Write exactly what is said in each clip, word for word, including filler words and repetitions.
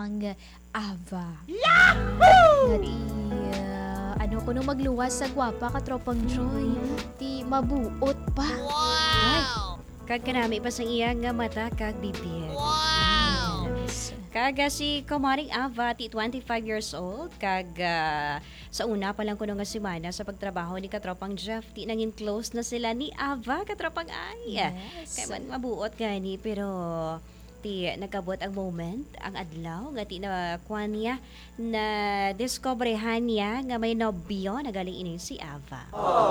ang Ava. Yahoo! Ngati, uh, ano ko nung magluwas sa gwapa katropang Joy. Ti mabuot pa. Wow! Kag kanami pa sa iya nga mata kag bibig. Wow! Kag si Kumaring Ava, ti twenty-five years old, kag uh, sa una pa lang kuno nga semana sa pagtrabaho ni katropang Jeff, ti nangin close na sila ni Ava, katropang ay. Yes. Kaya man mabuot gani, pero ti nagkabot ang moment, ang adlaw, nga ti na kuha niya, na diskobrehan niya nga may nobyo na galing ini si Ava.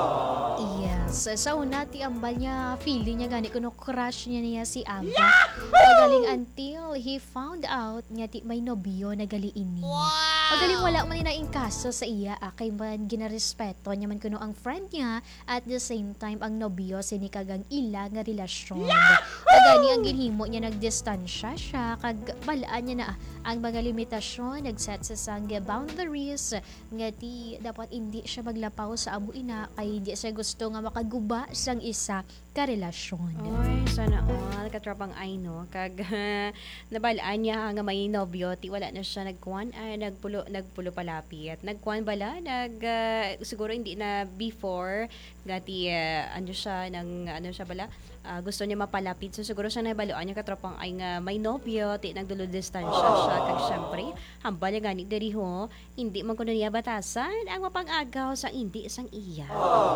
Yes. Sa una, ti ambal niya, feeling niya gani kuno crush niya niya si Ava. Magaling until he found out nga ti may nobyo na gali ini. Magaling wala man na kaso sa iya, ah, kay man ginarespeto niya man kuno ang friend niya, at the same time ang nobyo sinikagang ila nga relasyon. Kagani ang ginhimo niya nagdistansya siya, kag balaan niya na ah, ang mga limitasyon, nagset sa sang boundaries nga ti dapat hindi siya maglapaw sa amo ina, kay hindi siya gusto nga makaguba sang isa ka relasyon. Oy, sana all katropang ay no, kag uh, nabalaan niya nga may nobyo, ti wala na siya nagkuan, ay nagpulo nagpulo palapit. Nagkuan bala, nag uh, siguro hindi na before gati uh, ano siya nang ano siya bala, uh, gusto niya mapalapit, so siguro siya nabaluan niya katropang ay nga may nobyo, ti nagdulo distansya siya, kag syempre hambal niya gani diri ho, hindi man kuno niya batasan ang mapang-agaw sa hindi isang iya.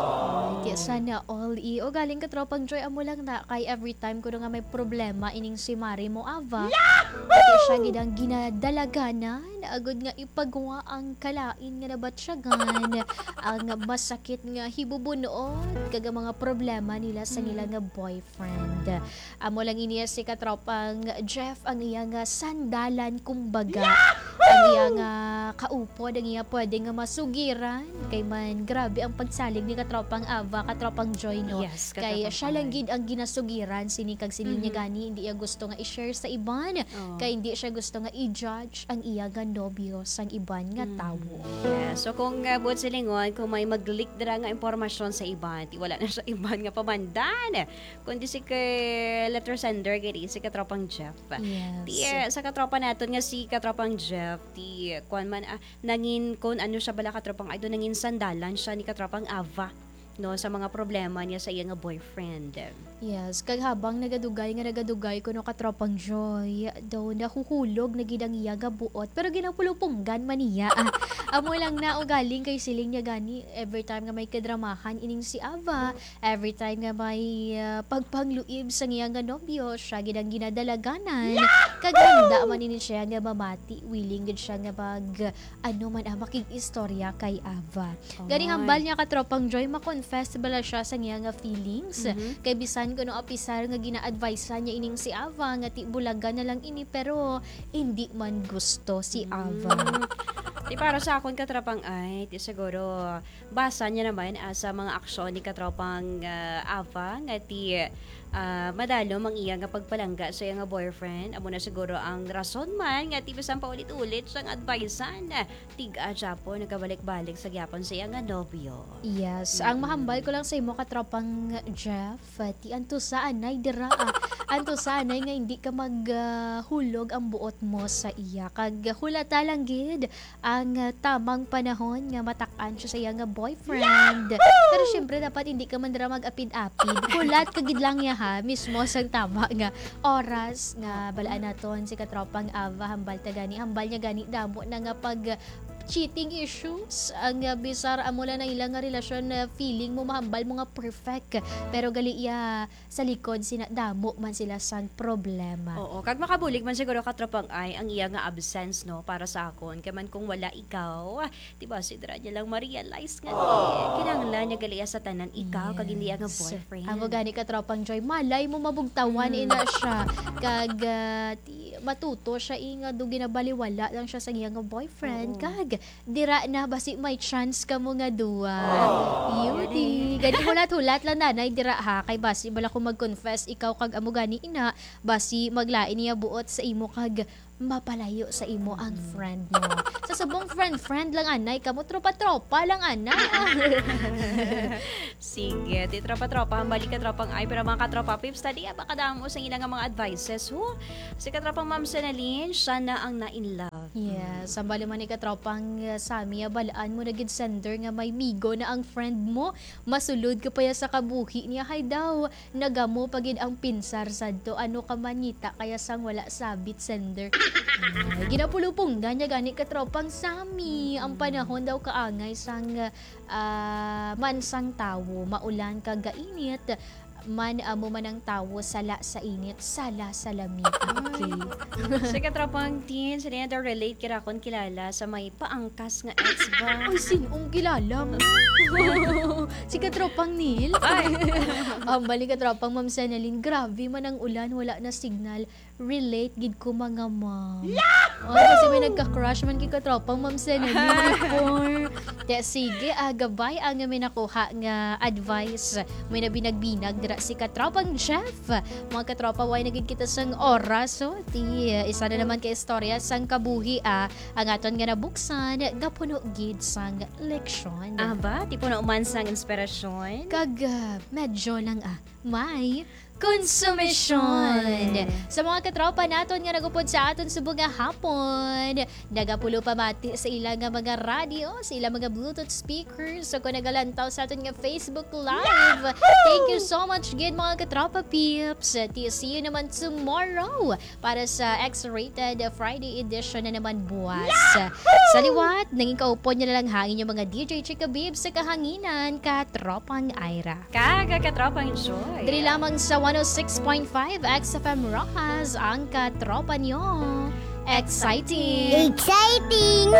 Oh. Kaya sana all i o galing katropang Joy, amo lang na kay every time ko nga may problema ining si Mari mo Ava, kaya siya gidang ginadalaganan agud nga ipagawa ang kalain nga nabatsyagan, ang masakit nga hibubunoon kag mga problema nila sa nila nga boyfriend. Amo lang iniya si katropang Jeff ang iya nga sandalan kumbaga, ang iya nga kaupod, ang iya pwede nga masugiran, kay man grabe ang pagsalig ni katropang Ava, katropang Joy no. Yes, Kay katropang siya lang gid ang ginasugiran sini kag sini niya gani, hindi iya gusto nga i-share sa iban, Oh. kay hindi siya gusto nga i-judge ang iya nga nobyo sang iban nga tawo. Yeah. So kung uh, buot silingon, kung may mag-leak dira nga impormasyon sa iban, ti wala na sa iban nga pamandan, kundi si kay letter sender gani si katropang Jeff. Yes. Ti uh, sa katropa naton nga si katropang Jeff, ti kuan man ah, nangin kun ano siya bala katropang ay do nangin sandalan siya ni katropang Ava no sa mga problema niya sa iya nga boyfriend. Yes, kag habang nagadugay nga nagadugay kuno katropang Joy, daw nahuhulog na gid ang iya nga buot, pero ginapulupunggan man niya. Ah, amo lang na o galing kay siling niya gani, every time nga may kadramahan ining si Ava, every time nga may uh, pagpangluib sa iya nga nobyo, siya gid ang ginadalaganan. Kag handa man ini siya nga mamati, willing gid siya nga mag ano man ah, makig-istorya kay Ava. Gani hambal niya katropang Joy, makonfess bala siya sa iya nga feelings. Mhm. Kay bisan kuno opisar nga gina-advise niya ining si Ava nga ti bulaga na lang ini, pero hindi man gusto si Ava. Di para sa akon katropang ay, di siguro basa niya naman ah, sa mga aksyon ni katropang ah, Ava nga ti ah, madalo mang iya nga pagpalangga sa iya nga boyfriend. Amo na siguro ang rason man nga ti bisan paulit-ulit siyang advisean, tiga japo nagabalik-balik sa gyapon sa iya nga nobyo. Yes, ang mahambal ko lang sa imo katropang Jeff, uh, ti anto sa anay dira, ah. Anto sa anay nga hindi ka maghulog ang buot mo sa iya, kag hulata lang gid ang uh, tamang panahon nga matak-an siya sa iya nga boyfriend. Pero syempre dapat hindi ka man dira mag-apid-apid, hulat ka gid lang ya ha, mismo sa tama nga oras nga balaan naton si katropang Ava, hambal ta gani, hambal niya gani damo na nga pag cheating issues, ang uh, bisar amo lang na ilang nga relasyon na feeling mo mahambal mo nga perfect, pero gali iya sa likod sinadamo man sila sang problema. Oo, kag makabulig man siguro katropang ay ang iya nga absence no para sa akon, kay man kung wala ikaw, ah, di ba si Dra niya lang ma-realize nga eh, kinahanglan niya gali sa tanan ikaw kag hindi nga boyfriend. Amo gani katropang Joy, malay mo mabugtawan Mm. ina siya, kag uh, ti, matuto siya inga do ginabaliwala lang siya sa iya nga boyfriend. Oo. Kag dira na basi may chance ka mo nga duwa. Oh, Yudi. Gani hulat-hulat lang nanay dira ha, kay basi bala ko mag-confess ikaw kag amo gani ina, basi maglain niya buot sa imo kag mapalayo sa imo ang friend mo. Sa subong friend-friend lang anay, kamo tropa-tropa lang anay. Sige, ti tropa-tropa, balik ka tropang ay, pero mga katropa pips, tadi baka damo sa ina nga mga advices, ho? Si katropang Ma'am Senalyn, siya na ang na-in love. Yes, ang bali man ni katropang uh, Sami, balaan mo na gid sender nga may migo na ang friend mo. Masulod ka pa ya sa kabuhi niya, hay daw. Nagamo pagid ang pinsar sadto, ano ka manita, kaya sang wala sabit sender. Ay, ginapulupong ganya gani katropang Sami. Ang panahon daw kaangay sang uh, mansang tawo, maulan kagainit, man amo man ang tawo sala sa init, sala sa lamig. Okay. Si katropang teen, sila na relate kira kon kilala sa may paangkas nga ex ba? Ay, sinong kilala mo? Si katropang Neil? Ay! Ang bali katropang Ma'am Senalyn, grabe man ang ulan, wala na signal. Relate gid ko mga ma'am. Oh, kasi may nagka-crush man kay katropang Ma'am Senalyn before. Kaya sige, ah, gabay ang may nakuha nga advice. May nabinagbinag dira si katropang Jeff. Mga katropa, why naging kita sang oras. So, ti, isa na naman kay istorya sang kabuhi ah. Ang aton nga nabuksan, gapuno gid sang leksyon. Ah ba? Tipo na umansang inspirasyon? Kag ah, medyo lang ah, may konsumisyon. Sa mga katropa naton nga nagupod sa aton subong nga hapon, nagapulo pa mati sa ilang nga mga radio, sa ilang mga Bluetooth speakers. So kung nagalantaw sa aton nga Facebook Live, thank you so much gid mga katropa peeps. See you naman tomorrow para sa X-Rated Friday edition na naman buwas. Sa liwat, naging kaupon niya na lang hangin yung mga D J Chika Bibs sa kahanginan, katropang Ira. Kaga katropang Joy. Dili lamang sa one oh six point five X F M Rojas, ang katropa niyo. Exciting! Exciting!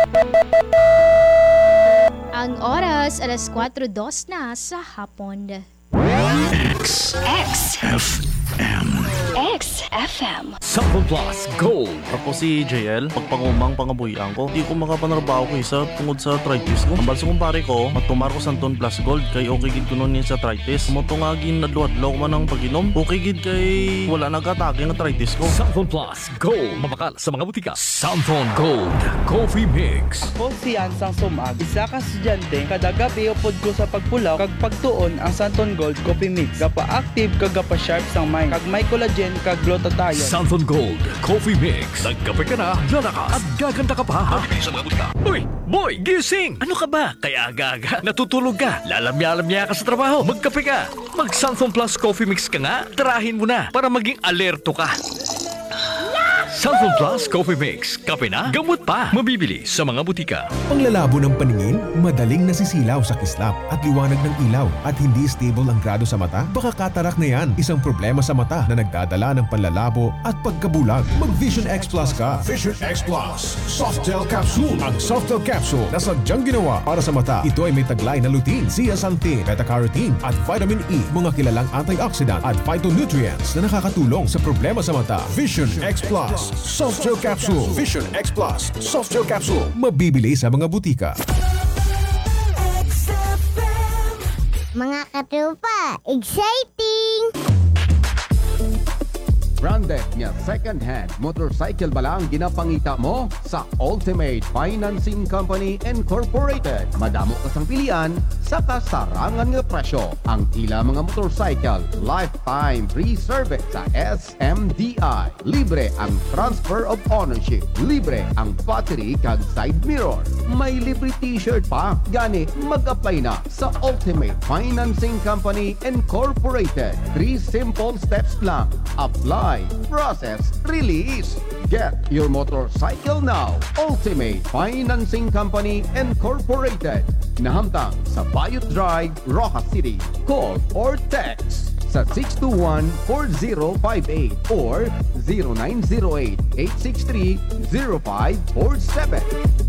Ang oras, alas four dos na sa hapon. X F M. X F M. Sample Plus Gold. Ako si J L, pagpangumang pangabuyan ko, di ko makapanarbaho ko isa tungod sa arthritis ko. Ang balso kong pare ko, matumar ko Santon Plus Gold, kay okay gid ko nun sa arthritis. Muto nga gin nadluadlaw ko man ang pag-inom, okay gid kay wala nag-atake ng arthritis ko. Sample Plus Gold. Mabakal sa mga butika. Sample Gold Coffee Mix. Ako si Ansang Sumag, isa ka estudyante, kada gabi upod ko sa pagpulaw, kag pagtuon ang Santon Gold Coffee Mix. Gapa active kag gapa sharp sang mind, kag may collagen kag glutathione. Sample Gold Coffee Mix. Nagkape ka na, lalakas at gaganda ka pa. Mabibili sa mga butika. Uy, boy, gising! Ano ka ba? Kaya aga-aga, natutulog ka. Lalamya-lamya ka sa trabaho. Magkape ka. Mag Sample Plus Coffee Mix ka nga. Tarahin mo na para maging alerto ka. Sample Plus Coffee Mix. Kape na, gamot pa. Mabibili sa mga butika. Panglalabo ng paningin, madaling nasisilaw sa kislap at liwanag ng ilaw at hindi stable ang grado sa mata? Baka katarak na yan, isang problema sa mata na nagdadala ng panlalabo at pagkabulag. Mag Vision X Plus ka. Vision X Plus. Softel Capsule. Ang Softel Capsule na sadyang ginawa para sa mata. Ito ay may taglay na lutein, zeaxanthin, beta-carotene at vitamin E, mga kilalang antioxidant at phytonutrients na nakakatulong sa problema sa mata. Vision X Plus. Softel Capsule. Vision X Plus. Softel Capsule. Mabibili sa mga butika. Mga katropa, exciting! Branded nga second-hand motorcycle ba lang ginapangita mo sa Ultimate Financing Company Incorporated. Madamo ka sang pilian sa kasarangan nga presyo. Ang ila mga motorcycle, lifetime free service sa S M D I. Libre ang transfer of ownership. Libre ang battery kag side mirror. May libre t-shirt pa. Gani, mag-apply na sa Ultimate Financing Company Incorporated. Three simple steps lang. Apply, process, release. Get your motorcycle now. Ultimate Financing Company Incorporated. Nahamtang sa Bayot Drive, Rojas City. Call or text sa six two one, four zero five eight or zero nine zero eight, eight six three, zero five four seven.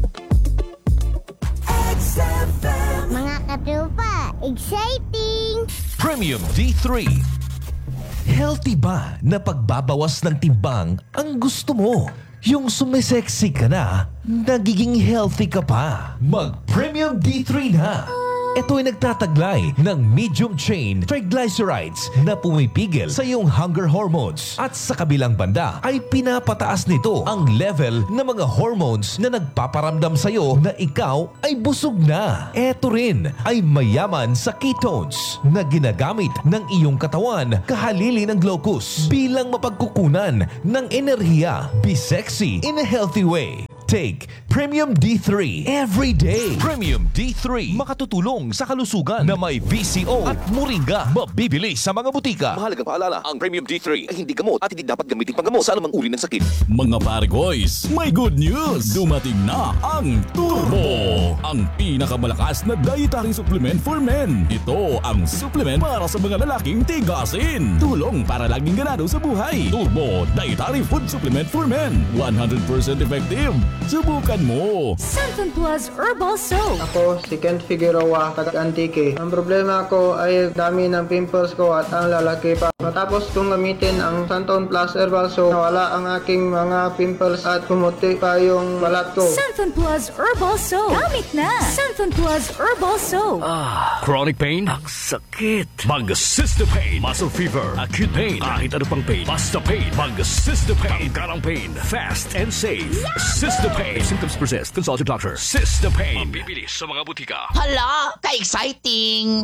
Mga katropa, exciting! Premium D three. Healthy ba na pagbabawas ng timbang ang gusto mo? Yung sumisexy ka na, nagiging healthy ka pa. Mag Premium D three na. Ito ay nagtataglay ng medium chain triglycerides na pumipigil sa iyong hunger hormones. At sa kabilang banda ay pinapataas nito ang level ng mga hormones na nagpaparamdam sa iyo na ikaw ay busog na. Ito rin ay mayaman sa ketones na ginagamit ng iyong katawan kahalili ng glucose bilang mapagkukunan ng enerhiya. Be sexy in a healthy way. Take Premium D three every day. Premium D three makatutulong sa kalusugan na may B C O at moringa. Mabibili sa mga butika. Mahalagang paalala, ang Premium D three ay hindi gamot at hindi dapat gamitin panggamot sa anumang uri ng sakit. Mga pare boys, may good news! Dumating na ang Turbo! Ang pinakamalakas na dietary supplement for men. Ito ang supplement para sa mga lalaking tigasin. Tulong para laging ganado sa buhay. Turbo Dietary Food Supplement for Men. one hundred percent effective. Subukan mo! Santon Plus Herbal Soap. Ako si Kent Figueroa, taga-Antique. Ang problema ko ay dami ng pimples ko at ang lalaki pa. Matapos kong gamitin ang Santon Plus Herbal Soap, nawala ang aking mga pimples at pumuti pa yung balat ko. Santon Plus Herbal Soap. Gamit na! Santon Plus Herbal Soap. Ah, chronic pain? Ang sakit. Mag-Cysta Pain. Muscle fever. Acute pain. Kahit ano pang pain. Basta pain. Mag-Cysta Pain. Tanggarang pain. Fast and safe. Cysta Pain. If symptoms persist, consult your doctor. Cysta Pain. Mabibili sa mga butika. Hala, ka-exciting!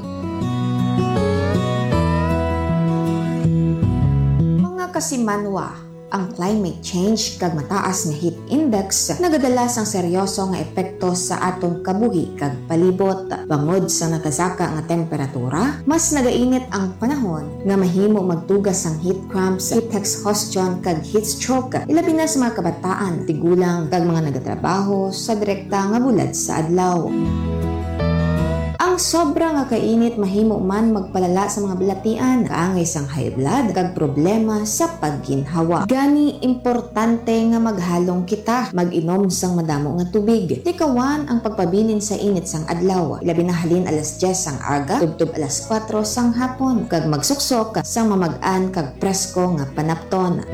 Mga kasimanwa, ang climate change kag mataas nga heat index nagadalas ang seryoso nga epekto sa atong kabuhi kag palibot. Bangod sa nakasaka nga temperatura, mas nagainit ang panahon nga mahimo magtugas ang heat cramps, heat exhaustion kag heat stroke. Ilabi na sa mga kabataan, tigulang kag mga nagatrabaho sa direkta nga bulad sa adlaw. Ang sobra nga kainit mahimo man magpalala sa mga balatian, kaangay sang high blood kag problema sa pagginhawa. Gani importante nga maghalong kita, mag-inom sang madamo nga tubig. Tikawan ang pagpabilin sa init sang adlaw. Ilabi na halin alas diyes sang aga, tubtob alas kwatro sang hapon, kag magsuksok sang mamag-an kag presko nga panapton.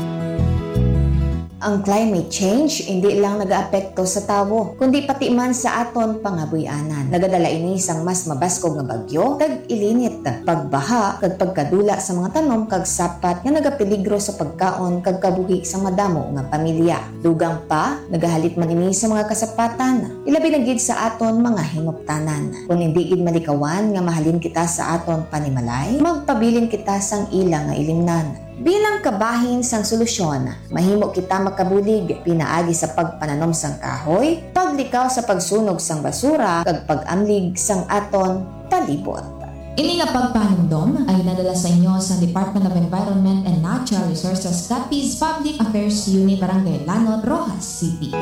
Ang climate change hindi lang nagaapekto sa tawo, kundi pati man sa aton pangabuyanan. Nagadala ini sang mas mabaskog nga bagyo, kag ilinit, pagbaha, kag pagkadula sa mga tanom kag sapat nga nagapeligro sa pagkaon kag kabuhi sa madamo nga pamilya. Dugang pa, nagahalit man ini sa mga kasapatan, ilabi na gid sa aton mga hinuptanan. Kung hindi gid malikawan nga mahalin kita sa aton panimalay, magpabilin kita sang ilang nga ilimnan. Bilang kabahin sang solusyon, mahimo kita makabulig pinaagi sa pagpananom sang kahoy, paglikaw sa pagsunog sang basura, kag pag-amlig sang aton palibot. Ini nga pagpanumdom ay nadala sa inyo sa Department of Environment and Natural Resources Capiz Public Affairs Unit Barangay Lanod, Rojas City.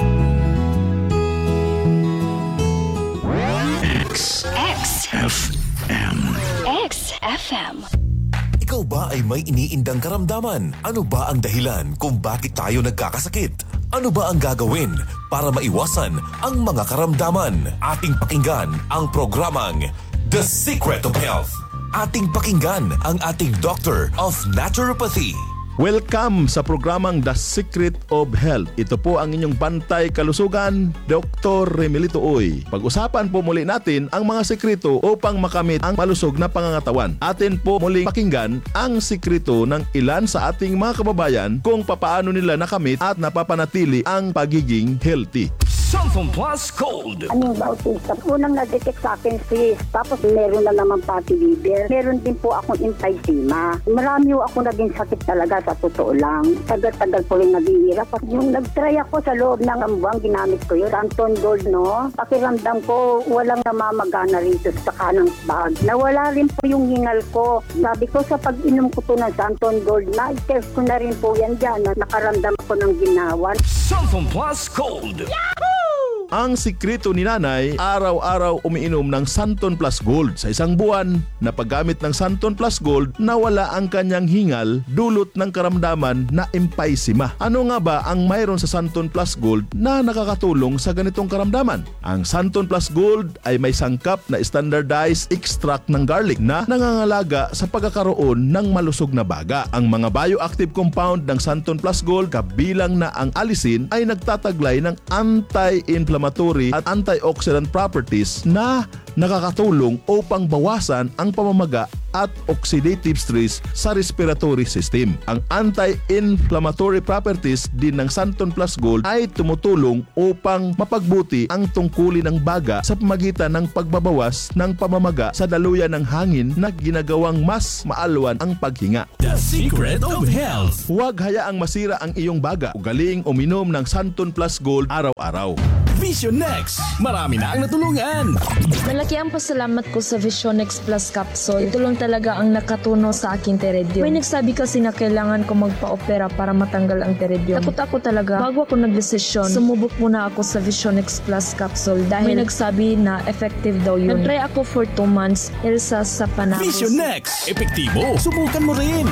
X F M X F M. Ikaw ba ay may iniindang karamdaman? Ano ba ang dahilan kung bakit tayo nagkakasakit? Ano ba ang gagawin para maiwasan ang mga karamdaman? Ating pakinggan ang programang The Secret of Health. Ating pakinggan ang ating Doctor of Naturopathy. Welcome sa programang The Secret of Health. Ito po ang inyong bantay kalusugan, Doctor Remilito Uy. Pag-usapan po muli natin ang mga sekreto upang makamit ang malusog na pangangatawan. Atin po muling pakinggan ang sekreto ng ilan sa ating mga kababayan kung papaano nila nakamit at napapanatili ang pagiging healthy. Santon Plus Gold. Anong bautista? Unang na-detect sa akin sis, tapos meron na naman fatty liver. Meron din po akong emphysema. Marami po ako naging sakit talaga sa totoo lang. Tagal-tagal po rin naghihirap. Yung nag-try ako sa loob ng ambuang, ginamit ko yun. Santon Gold, no? Pakiramdam ko, walang namamagana rito sa kanang bag. Nawala rin po yung hingal ko. Sabi ko sa pag-inom ko po ng Santon Gold, na-test ko na rin po yan dyan. Nakaramdam ko ng ginawan. Santon Plus Gold. Yahoo! Ang sikreto ni nanay, araw-araw umiinom ng Santon Plus Gold. Sa isang buwan na paggamit ng Santon Plus Gold, nawala ang kanyang hingal dulot ng karamdaman na emphysema. Ano nga ba ang mayroon sa Santon Plus Gold na nakakatulong sa ganitong karamdaman? Ang Santon Plus Gold ay may sangkap na standardized extract ng garlic na nangangalaga sa pagkakaroon ng malusog na baga. Ang mga bioactive compound ng Santon Plus Gold, kabilang na ang alisin, ay nagtataglay ng anti-inflammatory anti-inflammatory at antioxidant properties na nakakatulong upang bawasan ang pamamaga at oxidative stress sa respiratory system. Ang anti-inflammatory properties din ng Santon Plus Gold ay tumutulong upang mapagbuti ang tungkulin ng baga sa pamagitan ng pagbabawas ng pamamaga sa daluyan ng hangin na ginagawang mas maalwan ang paghinga. The secret of health. Huwag hayaang masira ang iyong baga. Ugaling uminom ng Santon Plus Gold araw-araw. Vision Next. Marami na ang natulungan. Malaki ang pasalamat ko sa Vision Next Plus Capsule. Ito lang talaga ang nakatuno sa aking teredyum. May nagsabi kasi na kailangan ko magpa-opera para matanggal ang teredyum. Takot ako talaga. Bago ako nagdesisyon, sumubok muna ako sa Vision Next Plus Capsule dahil may nagsabi na effective daw yun. Nag-try ako for two months, Elsa sa panahon. Vision Next. Epektibo. Subukan mo rin.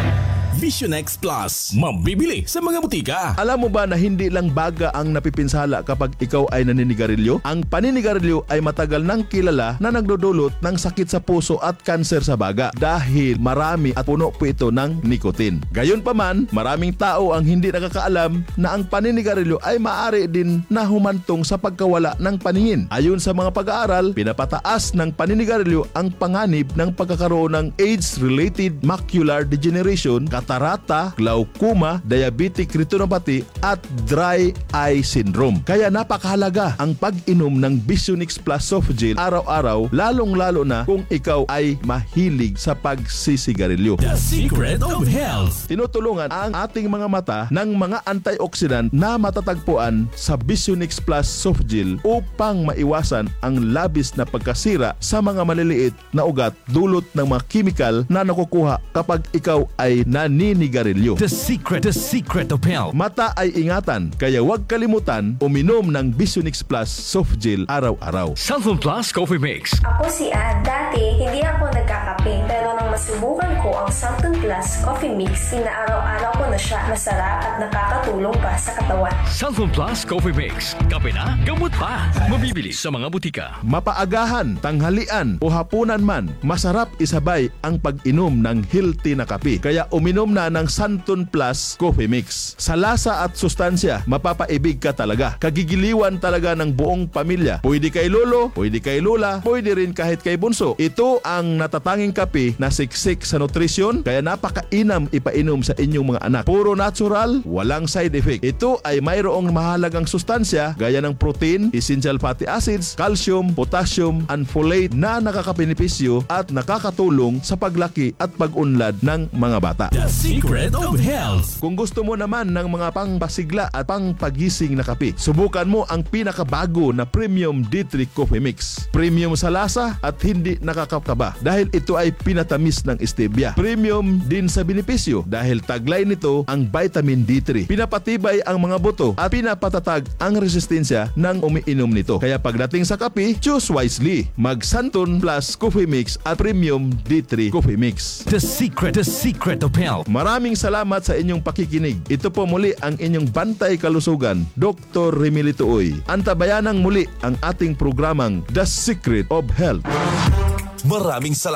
Vision X Plus. Mabibili sa mga butika. Alam mo ba na hindi lang baga ang napipinsala kapag ikaw ay naninigarilyo? Ang paninigarilyo ay matagal nang kilala na nagdudulot ng sakit sa puso at kanser sa baga dahil marami at puno po ito ng nicotine. Gayunpaman, maraming tao ang hindi nakakaalam na ang paninigarilyo ay maaari din na humantong sa pagkawala ng paningin. Ayon sa mga pag-aaral, pinapataas ng paninigarilyo ang panganib ng pagkakaroon ng age-related macular degeneration, katarata, glaucoma, diabetic retinopathy at dry eye syndrome. Kaya napakahalaga ang pag-inom ng Vision X Plus Soft Gel araw-araw, lalong-lalo na kung ikaw ay mahilig sa pagsisigarilyo. The secret of health. Tinutulungan ang ating mga mata ng mga antioxidant na matatagpuan sa Vision X Plus Soft Gel upang maiwasan ang labis na pagkasira sa mga maliliit na ugat dulot ng mga chemical na nakukuha kapag ikaw ay naninigarilyo. The secret, the secret of health. Mata ay ingatan, kaya huwag kalimutan uminom ng Vision X Plus Soft Gel araw-araw. Santon Plus Coffee Mix. Ako si Ann. Dati, hindi ako nagkakape. Pero nang masubukan ko ang Santon Plus Coffee Mix, inaaraw-araw ko na siya. Masarap at nakakatulong pa sa katawan. Santon Plus Coffee Mix. Kape na, gamot pa. Mabibili sa mga butika. Mapaagahan, tanghalian o hapunan man, masarap isabay ang pag-inom ng healthy na kape. Kaya uminom na ng Santon Plus Coffee Mix. Sa lasa at sustansya, mapapaibig ka talaga. Kagigiliwan talaga ng buong pamilya. Pwede kay lolo, pwede kay lola, pwede rin kahit kay bunso. Ito ang natatanging kape na siksik sa nutrisyon, kaya napakainam ipainom sa inyong mga anak. Puro natural, walang side effect. Ito ay mayroong mahalagang sustansya gaya ng protein, essential fatty acids, calcium, potassium, and folate na nakakabenepisyo at nakakatulong sa paglaki at pag-unlad ng mga bata. The secret of health. Kung gusto mo naman ng mga pangpasigla at pangpagising na kape, subukan mo ang pinakabago na Premium D three Coffee Mix. Premium sa lasa at hindi nakakakaba dahil ito ay pinatamis ng stevia. Premium din sa benepisyo dahil taglay nito ang vitamin D three. Pinapatibay ang mga buto at pinapatatag ang resistensya ng umiinom nito. Kaya pagdating sa kape, choose wisely. Mag Santon Plus Coffee Mix at Premium D three Coffee Mix. The secret, the secret of health. Maraming salamat sa inyong pakikinig. Ito po muli ang inyong Bantay Kalusugan, Doctor Remilito Uy. Antabayanang muli ang ating programang The Secret of Health. Maraming salamat.